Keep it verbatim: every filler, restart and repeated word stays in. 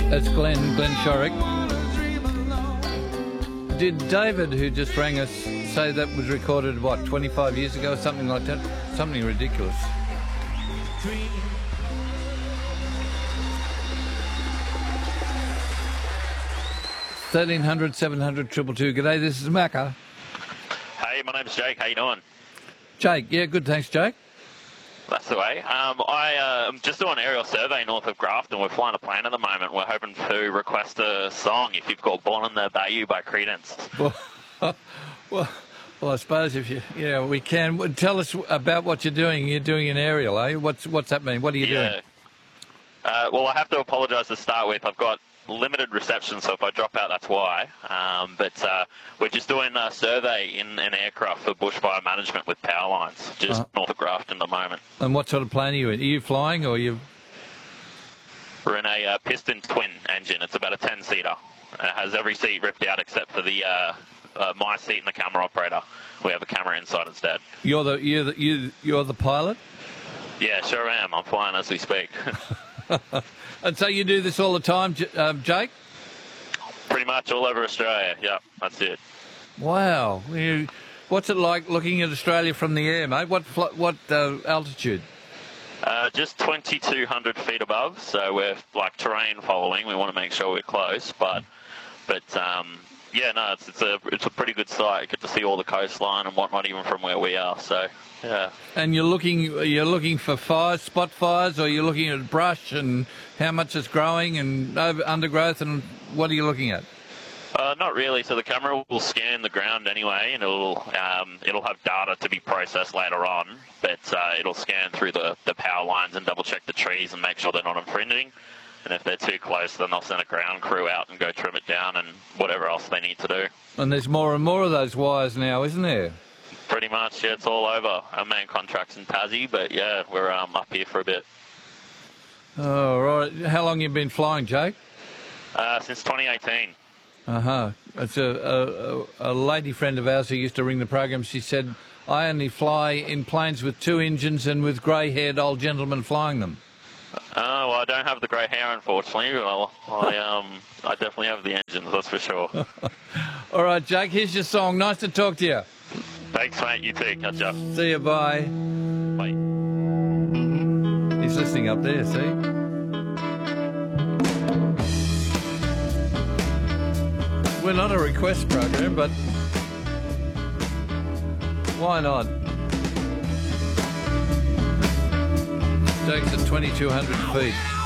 That's Glenn, Glenn Shorrock. Did David, who just rang us, say that was recorded, what, twenty-five years ago, something like that? Something ridiculous. thirteen hundred, seven hundred, two two two. G'day, this is Macca. Hey, my name's Jake. How you doing? Jake, yeah, good, thanks, Jake. That's the way. Um, I, uh, I'm just doing an aerial survey north of Grafton. We're flying a plane at the moment. We're hoping to request a song if you've got Born on the Bayou by Creedence. Well, well, well, I suppose if you, yeah, we can. Tell us about what you're doing. You're doing an aerial, eh? What's, what's that mean? What are you yeah. doing? Uh, well, I have to apologise to start with. I've got limited reception, so if I drop out, that's why. Um, but uh, we're just doing a survey in an aircraft for bushfire management with power lines, just uh-huh. north of Grafton at the moment. And what sort of plane are you in? Are you flying or are you... We're in a uh, piston twin engine. It's about a ten-seater. It has every seat ripped out except for the uh, uh, my seat and the camera operator. We have a camera inside instead. You're the you're the you, you're the pilot? Yeah, sure am. I'm flying as we speak. And so you do this all the time, um, Jake? Pretty much all over Australia, yeah, that's it. Wow. You, what's it like looking at Australia from the air, mate? What what uh, altitude? Uh, just twenty-two hundred feet above, so we're like terrain following. We want to make sure we're close, but but um, yeah, no, it's, it's a it's a pretty good sight. You get to see all the coastline and whatnot, even from where we are. So yeah. And you're looking you're looking for fires, spot fires, or you're looking at brush and how much it's growing and over, undergrowth, and what are you looking at? Uh, not really. So the camera will scan the ground anyway, and it'll um, it'll have data to be processed later on. But uh, it'll scan through the, the power lines and double check the trees and make sure they're not infringing. And if they're too close, then they'll send a ground crew out and go trim it down and whatever else they need to do. And there's more and more of those wires now, isn't there? Pretty much, yeah. It's all over. Our main contract's in Tassie, but yeah, we're um, up here for a bit. Oh, right. How long you been flying, Jake? Uh, since twenty eighteen. Uh-huh. It's a, a, a lady friend of ours who used to ring the program. She said, I only fly in planes with two engines and with grey-haired old gentlemen flying them. Oh, well, I don't have the grey hair, unfortunately. Well, I, um, I definitely have the engines, that's for sure. All right, Jake, here's your song. Nice to talk to you. Thanks, mate. You too. Catch up. See you. Bye. Bye. He's listening up there, see? We're not a request program, but why not? Jake's at twenty-two hundred feet.